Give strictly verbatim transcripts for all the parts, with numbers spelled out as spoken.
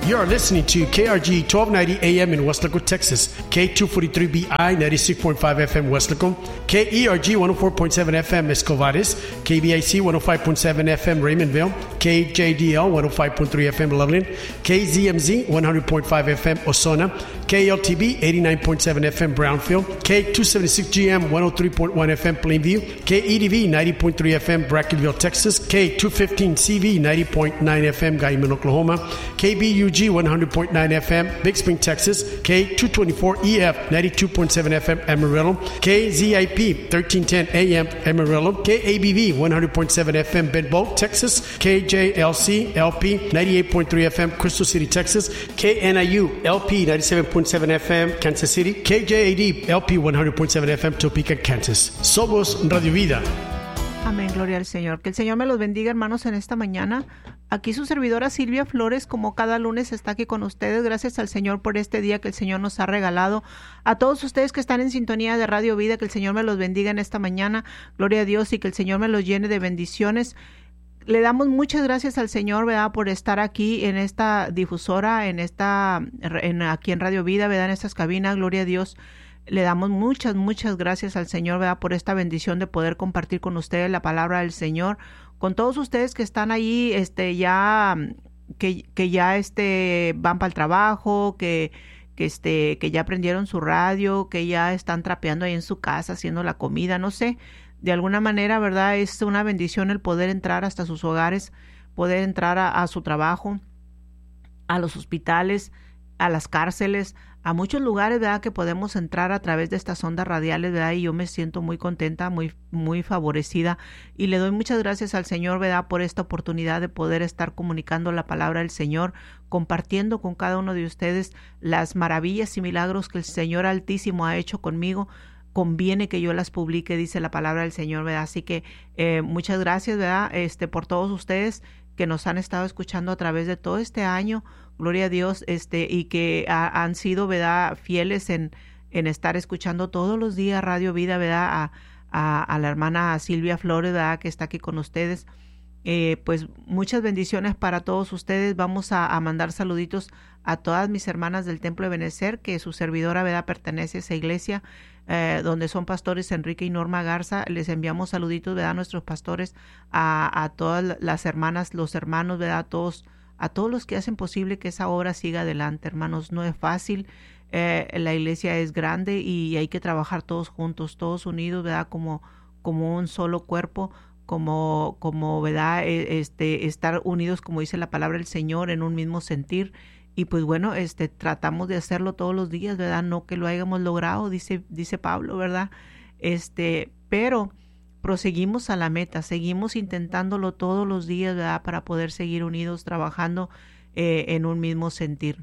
You are listening to K R G twelve ninety A M in Weslaco, Texas, K two forty-three B I ninety-six point five F M Weslaco, K E R G one oh four point seven F M Escovares, K B I C one oh five point seven F M Raymondville, K J D L one oh five point three F M Loveland, K Z M Z one hundred point five F M Ozona, K L T B eighty-nine point seven F M Brownfield, K two seventy-six G M one oh three point one F M Plainview, K E D V ninety point three F M Brackettville, Texas, K two fifteen C V ninety point nine F M Guyman, Oklahoma, K B U G one hundred point nine F M Big Spring, Texas, K two twenty-four E F ninety-two point seven F M Amarillo, K Z I P thirteen ten A M Amarillo, K A B V one hundred point seven F M Bedboe, Texas, K J L C L P ninety-eight point three F M Crystal City, Texas, K N I U L P ninety-seven point seven F M Kansas City, K J A D L P one hundred point seven F M Topeka, Kansas. Somos Radio Vida. Amén, gloria al Señor. Que el Señor me los bendiga, hermanos, en esta mañana. Aquí su servidora Silvia Flores, como cada lunes, está aquí con ustedes. Gracias al Señor por este día que el Señor nos ha regalado. A todos ustedes que están en sintonía de Radio Vida, que el Señor me los bendiga en esta mañana. Gloria a Dios, y que el Señor me los llene de bendiciones. Le damos muchas gracias al Señor, ¿verdad?, por estar aquí en esta difusora, en esta, en, aquí en Radio Vida, ¿verdad?, en estas cabinas. Gloria a Dios. Le damos muchas, muchas gracias al Señor, ¿verdad?, por esta bendición de poder compartir con ustedes la palabra del Señor. Con todos ustedes que están ahí, este, ya, que, que ya, este, van para el trabajo, que, que, este, que ya prendieron su radio, que ya están trapeando ahí en su casa, haciendo la comida, no sé. De alguna manera, ¿verdad?, es una bendición el poder entrar hasta sus hogares, poder entrar a, a su trabajo, a los hospitales, a las cárceles, a muchos lugares, ¿verdad?, que podemos entrar a través de estas ondas radiales, ¿verdad? Y yo me siento muy contenta, muy, muy favorecida, y le doy muchas gracias al Señor, ¿verdad?, por esta oportunidad de poder estar comunicando la palabra del Señor, compartiendo con cada uno de ustedes las maravillas y milagros que el Señor Altísimo ha hecho conmigo. Conviene que yo las publique, dice la palabra del Señor, ¿verdad? Así que eh, muchas gracias, ¿verdad?, este, por todos ustedes que nos han estado escuchando a través de todo este año, gloria a Dios, este, y que ha, han sido, ¿verdad?, fieles en, en estar escuchando todos los días Radio Vida, ¿verdad?, a, a, a la hermana Silvia Flores, ¿verdad?, que está aquí con ustedes. Eh, pues muchas bendiciones para todos ustedes. Vamos a, a mandar saluditos a todas mis hermanas del Templo de Benecer, que su servidora, ¿verdad?, pertenece a esa iglesia, eh, donde son pastores Enrique y Norma Garza. Les enviamos saluditos, ¿verdad?, a nuestros pastores, a, a todas las hermanas, los hermanos, ¿verdad?, a todos, a todos los que hacen posible que esa obra siga adelante, hermanos. No es fácil, eh, la iglesia es grande y hay que trabajar todos juntos, todos unidos, ¿verdad?, como, como un solo cuerpo, como, como, ¿verdad?, este, estar unidos, como dice la palabra del Señor, en un mismo sentir. Y pues bueno, este, tratamos de hacerlo todos los días, ¿verdad? No que lo hayamos logrado, dice, dice Pablo, ¿verdad? Este, pero proseguimos a la meta, seguimos intentándolo todos los días, ¿verdad?, para poder seguir unidos, trabajando eh, en un mismo sentir.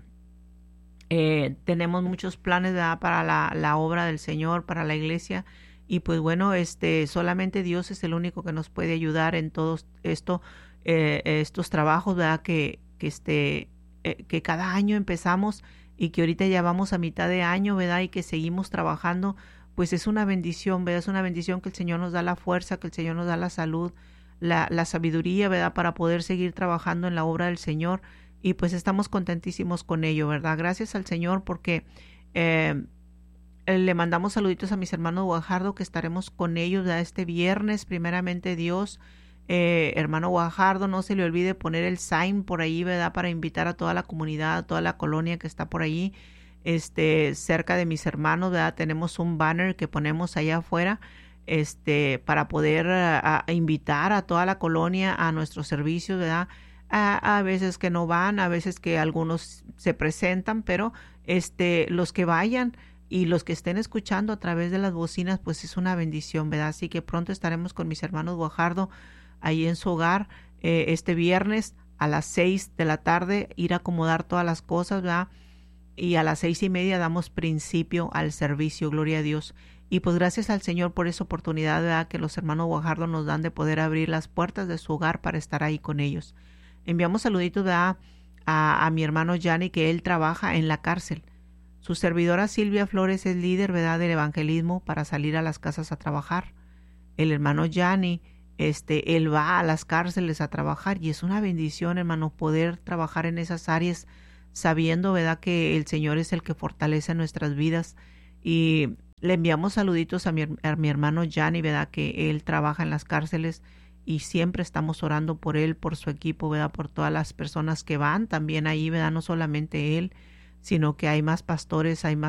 Eh, tenemos muchos planes, ¿verdad?, para la, la obra del Señor, para la iglesia. Y pues bueno, este, solamente Dios es el único que nos puede ayudar en todos esto, eh, estos trabajos, ¿verdad?, que, que este, eh, que cada año empezamos y que ahorita ya vamos a mitad de año, ¿verdad?, y que seguimos trabajando. Pues es una bendición, ¿verdad? Es una bendición que el Señor nos da la fuerza, que el Señor nos da la salud, la, la sabiduría, ¿verdad?, para poder seguir trabajando en la obra del Señor. Y pues estamos contentísimos con ello, ¿verdad? Gracias al Señor porque eh, le mandamos saluditos a mis hermanos Guajardo, que estaremos con ellos, ¿verdad?, este viernes, primeramente Dios. Eh, hermano Guajardo, no se le olvide poner el sign por ahí, ¿verdad?, para invitar a toda la comunidad, a toda la colonia que está por ahí. Este, cerca de mis hermanos, ¿verdad?, tenemos un banner que ponemos allá afuera, este, para poder a, a invitar a toda la colonia a nuestros servicios, ¿verdad? A, a veces que no van, a veces que algunos se presentan, pero este, los que vayan y los que estén escuchando a través de las bocinas, pues es una bendición, ¿verdad? Así que pronto estaremos con mis hermanos Guajardo ahí en su hogar, eh, este viernes a las seis de la tarde, ir a acomodar todas las cosas, ¿verdad? Y a las seis y media damos principio al servicio, gloria a Dios. Y pues gracias al Señor por esa oportunidad, ¿verdad?, que los hermanos Guajardo nos dan de poder abrir las puertas de su hogar para estar ahí con ellos. Enviamos saluditos, ¿verdad?, a, a mi hermano Yanni, que él trabaja en la cárcel. Su servidora Silvia Flores es líder, ¿verdad?, del evangelismo para salir a las casas a trabajar. El hermano Yanni, este, él va a las cárceles a trabajar y es una bendición, hermano, poder trabajar en esas áreas sabiendo, ¿verdad?, que el Señor es el que fortalece nuestras vidas. Y le enviamos saluditos a mi, a mi hermano Gianni, ¿verdad?, que él trabaja en las cárceles y siempre estamos orando por él, por su equipo, ¿verdad?, por todas las personas que van también ahí, ¿verdad?, no solamente él, sino que hay más pastores, hay más